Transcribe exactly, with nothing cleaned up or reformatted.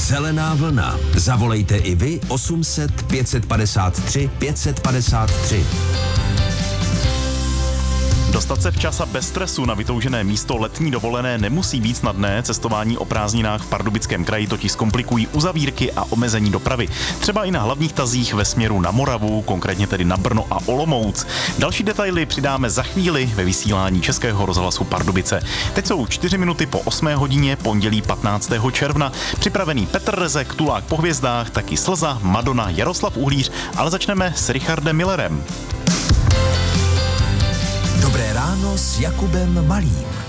Zelená vlna. Zavolejte i vy osm set pět padesát tři pět padesát tři. Dostat se včas a bez stresu na vytoužené místo letní dovolené nemusí být snadné. Cestování o prázdninách v Pardubickém kraji totiž zkomplikují uzavírky a omezení dopravy. Třeba i na hlavních tazích ve směru na Moravu, konkrétně tedy na Brno a Olomouc. Další detaily přidáme za chvíli ve vysílání Českého rozhlasu Pardubice. Teď jsou čtyři minuty po osmé hodině, pondělí patnáctého června. Připravený Petr Rezek, Tulák po hvězdách, taky Slza, Madonna, Jaroslav Uhlíř, ale začneme s Richardem Millerem. Dobré ráno s Jakubem Malým.